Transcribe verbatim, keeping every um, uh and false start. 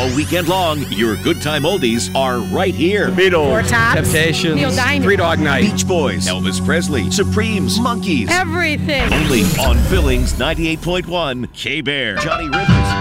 All weekend long, your good time oldies are right here. Beatles, Four Tops, Temptations, Neil Diamond, Three Dog Night, Beach Boys, Elvis Presley, Supremes, Monkeys. everything. Only on Billings ninety-eight point one K-Bear. Johnny Rivers.